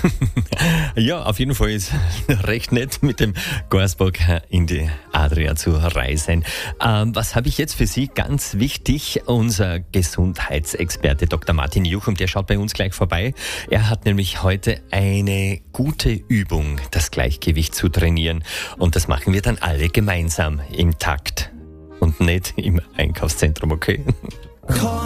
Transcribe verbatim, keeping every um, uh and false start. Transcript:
Ja, auf jeden Fall ist recht nett, mit dem Garsbock in die Adria zu reisen. Ähm, was habe ich jetzt für Sie? Ganz wichtig, unser Gesundheitsexperte Doktor Martin Juchum, der schaut bei uns gleich vorbei. Er hat nämlich heute eine gute Übung, das Gleichgewicht zu trainieren. Und das machen wir dann alle gemeinsam im Takt und nicht im Einkaufszentrum, okay?